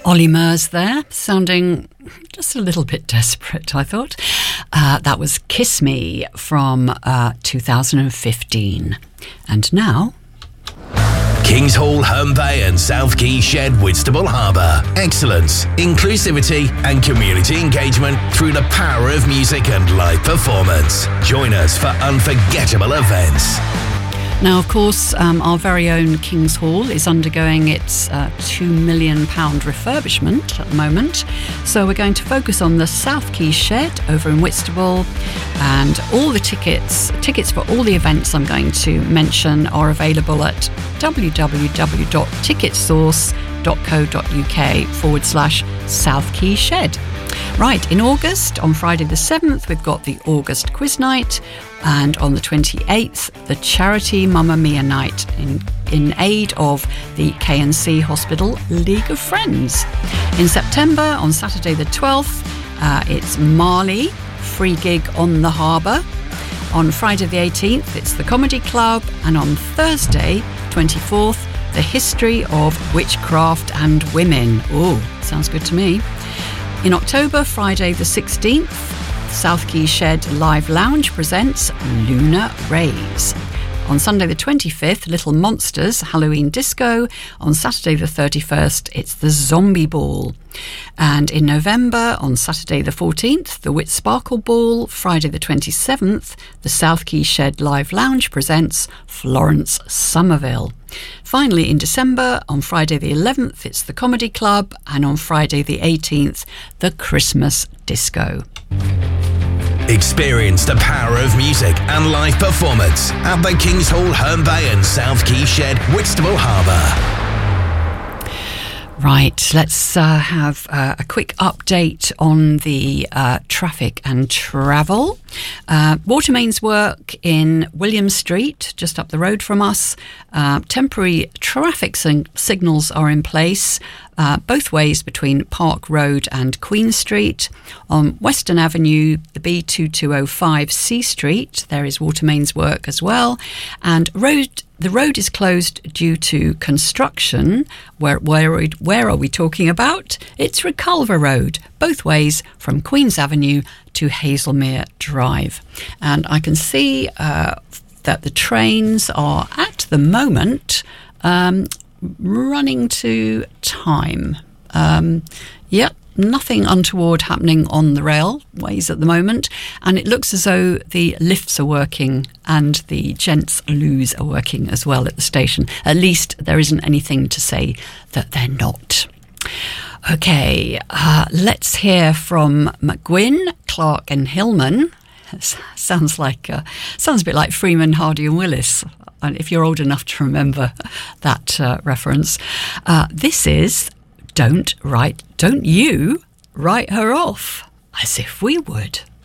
Ollie Murs there, sounding just a little bit desperate, I thought. That was Kiss Me from 2015. And now... Kings Hall, Herne Bay and South Quay Shed, Whitstable Harbour. Excellence, inclusivity and community engagement through the power of music and live performance. Join us for unforgettable events. Now, of course, our very own Kings Hall is undergoing its £2 million refurbishment at the moment. So we're going to focus on the South Quay Shed over in Whitstable, and all the tickets for all the events I'm going to mention are available at www.ticketsource.co.uk/South Quay Shed. Right, in August, on Friday the 7th, we've got the August Quiz Night, and on the 28th, the Charity Mamma Mia Night in aid of the K&C Hospital League of Friends. In September, on Saturday the 12th, it's Marley, free gig on the harbour. On Friday the 18th, it's the Comedy Club, and on Thursday, 24th, the History of Witchcraft and Women. Oh, sounds good to me. In October, Friday the 16th, South Quay Shed Live Lounge presents Lunar Rays. On Sunday the 25th, Little Monsters Halloween Disco. On Saturday the 31st, it's the Zombie Ball. And in November, on Saturday the 14th, the Wit Sparkle Ball. Friday the 27th, the South Quay Shed Live Lounge presents Florence Somerville. Finally, in December, on Friday the 11th, it's the Comedy Club, and on Friday the 18th, the Christmas Disco. Experience the power of music and live performance at the Kings Hall, Herne Bay and South Quay Shed, Whitstable Harbour. Right, let's have a quick update on the traffic and travel. Water mains work in William Street, just up the road from us. Temporary traffic signals are in place both ways between Park Road and Queen Street. On Western Avenue, the B2205 C Street, there is water mains work as well. And the road is closed due to construction. Where are we talking about? It's Reculver Road, both ways from Queen's Avenue to Hazelmere Drive. And I can see that the trains are at the moment running to time. Yep. Nothing untoward happening on the railways at the moment, and it looks as though the lifts are working and the gents' loos are working as well at the station. At least there isn't anything to say that they're not. Okay, let's hear from McGuinn, Clark and Hillman. Sounds a bit like Freeman, Hardy and Willis, if you're old enough to remember that reference. This is Don't You Write Her Off, as if we would.